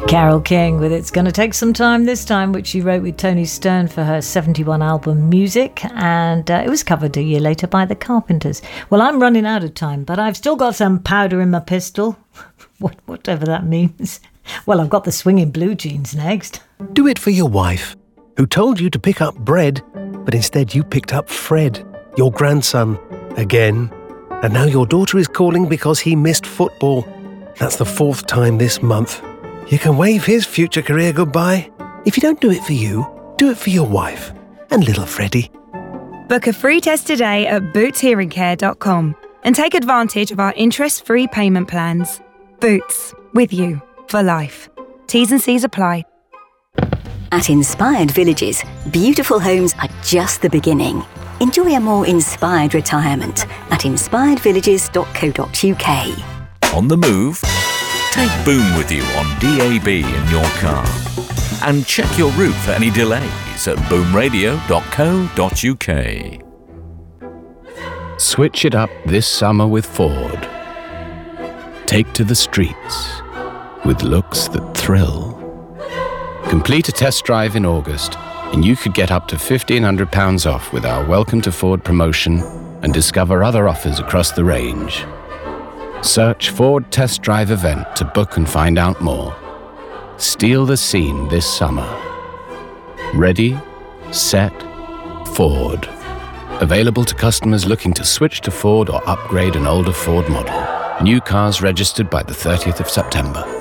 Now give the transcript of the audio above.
Carole King with It's Gonna Take Some Time This Time, which she wrote with Tony Stern for her 71 album Music, and it was covered a year later by the Carpenters. Well, I'm running out of time, but I've still got some powder in my pistol, whatever that means. Well, I've got the swinging blue jeans next. Do it for your wife, who told you to pick up bread, but instead you picked up Fred, your grandson, again. And now your daughter is calling because he missed football. That's the 4th time this month. You can wave his future career goodbye. If you don't do it for you, do it for your wife and little Freddie. Book a free test today at bootshearingcare.com and take advantage of our interest-free payment plans. Boots, with you for life. T's and C's apply. At Inspired Villages, beautiful homes are just the beginning. Enjoy a more inspired retirement at inspiredvillages.co.uk. On the move? Take Boom with you on DAB in your car. And check your route for any delays at boomradio.co.uk. Switch it up this summer with Ford. Take to the streets with looks that thrill. Complete a test drive in August, and you could get up to £1,500 off with our Welcome to Ford promotion and discover other offers across the range. Search Ford Test Drive event to book and find out more. Steal the scene this summer. Ready, set, Ford. Available to customers looking to switch to Ford or upgrade an older Ford model. New cars registered by the 30th of September.